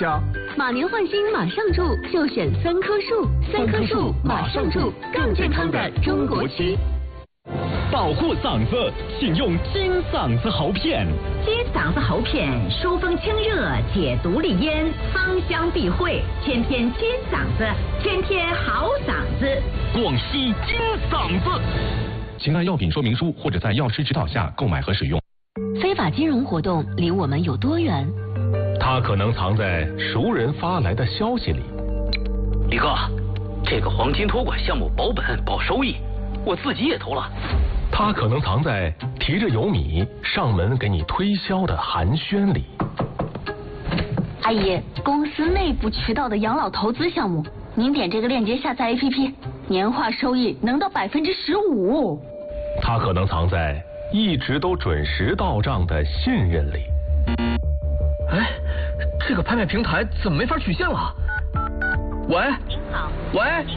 家。 马年换新马上住，就选3棵树，3棵树马上住，更健康的中国区。 保护嗓子，请用金嗓子喉片。 金嗓子喉片疏风清热，解毒利咽，芳香避秽，天天金嗓子，天天好嗓子。 广西金嗓子。请按药品说明书或者在药师指导下购买和使用。 非法金融活动离我们有多远？ 它可能藏在熟人发来的消息里。 李哥，这个黄金托管项目保本保收益，我自己也投了。 它可能藏在提着油米上门给你推销的寒暄里。 阿姨，公司内部渠道的养老投资项目，您点这个链接下载 APP， 年化收益能到15%。 它可能藏在一直都准时到账的信任里。 哎，这个拍卖平台怎么没法取现了？喂，您好，喂。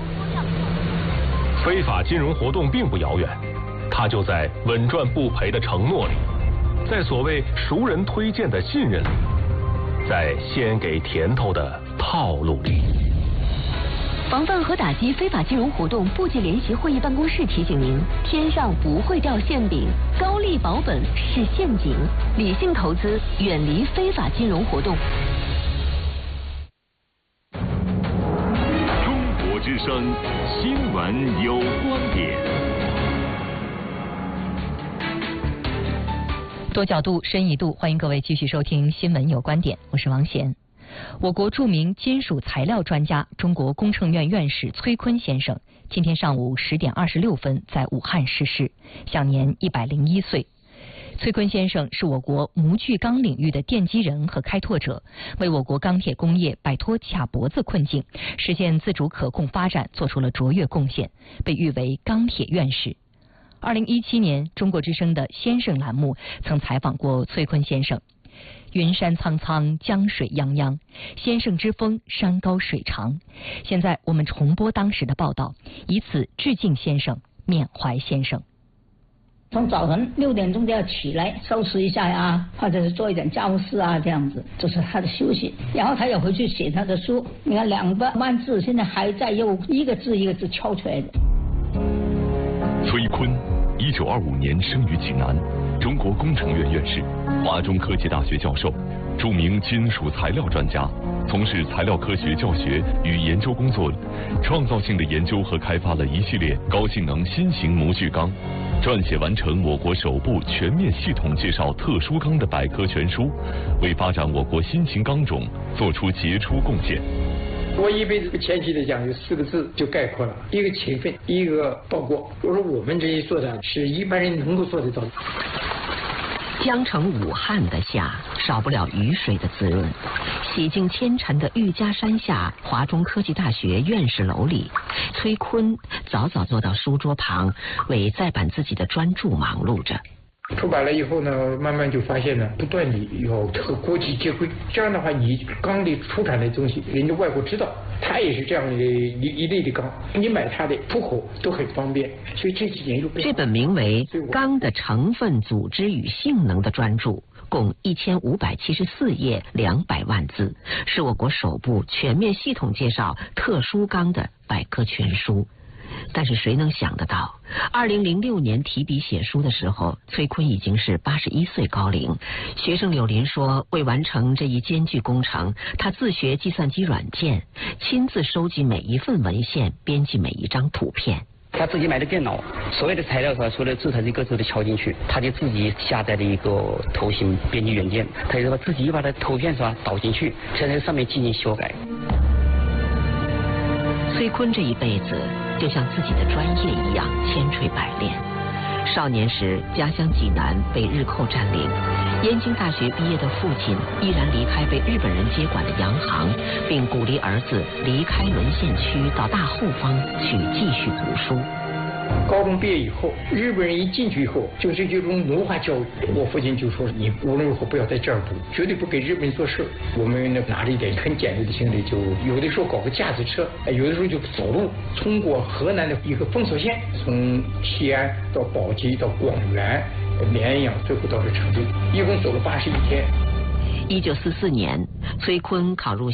非法金融活动并不遥远，它就在稳赚不赔的承诺里，在所谓熟人推荐的信任里，在先给甜头的套路里。 防范和打击非法金融活动部级联席会议办公室提醒您：天上不会掉馅饼，高利保本是陷阱，理性投资，远离非法金融活动。 中国之声新闻有观点。 多角度、深一度，欢迎各位继续收听新闻有观点，我是王贤。我国著名金属材料专家、中国工程院院士崔坤先生今天上午10点26分在武汉逝世，享年101岁。崔坤先生是我国模具钢领域的奠基人和开拓者，为我国钢铁工业摆脱卡脖子困境，实现自主可控发展做出了卓越贡献，被誉为钢铁院士。2017年，中国之声的先生栏目曾采访过崔坤先生。云山苍苍，江水泱泱，先生之风，山高水长。现在我们重播当时的报道，以此致敬先生，缅怀先生。 从早晨6点钟就要起来收拾一下呀，或者是做一点家务事啊，这样子，这是他的休息。然后他也回去写他的书，你看200万字，现在还在用一个字一个字敲出来的。 崔坤，1925年生于济南，中国工程院院士，华中科技大学教授，著名金属材料专家，从事材料科学教学与研究工作，创造性的研究和开发了一系列高性能新型模具钢，撰写完成我国首部全面系统介绍特殊钢的百科全书，为发展我国新型钢种做出杰出贡献。 我一辈子前期的讲有4个字就概括了：一个勤奋，一个报国。我说我们这些做的是一般人能够做得到的。 江城武汉的夏，少不了雨水的滋润。洗净千尘的玉家山下，华中科技大学院士楼里，崔坤早早坐到书桌旁，为再版自己的专著忙碌着。 出版了以后呢，慢慢就发现呢，不断地要和国际接轨。这样的话，你钢的出产的东西，人家外国知道，它也是这样的一类的钢，你买它的出口都很方便。所以这几年就这本名为《钢的成分、组织与性能》的专著，共1574页，200万字，是我国首部全面系统介绍特殊钢的百科全书。但是谁能想得到，2006年提笔写书的时候，崔坤已经是81岁高龄。学生柳林说，为完成这一艰巨工程，他自学计算机软件，亲自收集每一份文献，编辑每一张图片。 他自己买的电脑，所有的材料是吧，所有的字他一个字都敲进去，他就自己下载了一个图形编辑软件，他就把自己把他图片是吧导进去，在那上面进行修改。 崔坤这一辈子就像自己的专业一样千锤百炼。少年时家乡济南被日寇占领，燕京大学毕业的父亲毅然离开被日本人接管的洋行，并鼓励儿子离开沦陷区到大后方去继续读书。 高中毕业以后，日本人一进去以后，就是这种奴化教育。我父亲就说：“你无论如何不要在这儿读，绝对不给日本人做事。”我们拿着一点很简陋的行李，就有的时候搞个架子车，有的时候就走路，通过河南的一个封锁线，从西安到宝鸡到广元、绵阳，最后到了成都，一共走了81天。 1944年，崔坤考入